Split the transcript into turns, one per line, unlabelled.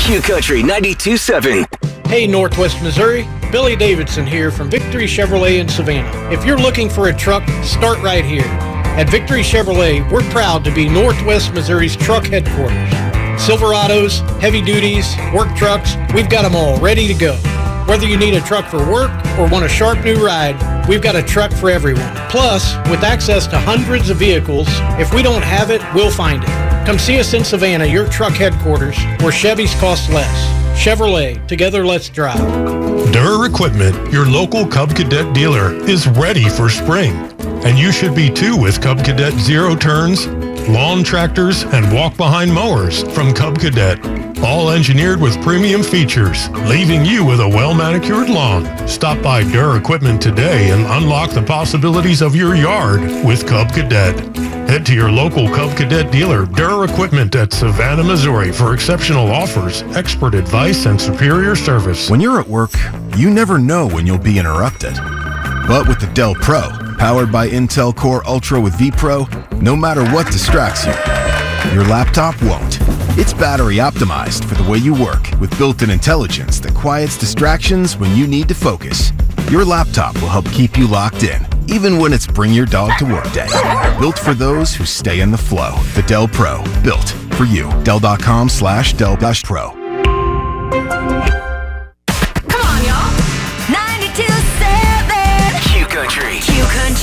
Q Country 92.7.
Hey, Northwest Missouri. Billy Davidson here from Victory Chevrolet in Savannah. If you're looking for a truck, start right here. At Victory Chevrolet, we're proud to be Northwest Missouri's truck headquarters. Silverados, heavy duties, work trucks, we've got them all ready to go. Whether you need a truck for work or want a sharp new ride, we've got a truck for everyone. Plus, with access to hundreds of vehicles, if we don't have it, we'll find it. Come see us in Savannah, your truck headquarters, where Chevys cost less. Chevrolet, together let's drive.
Durr Equipment, your local Cub Cadet dealer, is ready for spring. And you should be too with Cub Cadet zero turns, lawn tractors, and walk-behind mowers from Cub Cadet. All engineered with premium features, leaving you with a well-manicured lawn. Stop by Durr Equipment today and unlock the possibilities of your yard with Cub Cadet. Head to your local Cub Cadet dealer, Durr Equipment at Savannah, Missouri for exceptional offers, expert advice, and superior service.
When you're at work, you never know when you'll be interrupted. But with the Dell Pro, powered by Intel Core Ultra with vPro, no matter what distracts you, your laptop won't. It's battery optimized for the way you work with built-in intelligence that quiets distractions when you need to focus. Your laptop will help keep you locked in, even when it's bring your dog to work day. Built for those who stay in the flow. The Dell Pro, built for you. Dell.com/Dell-Pro.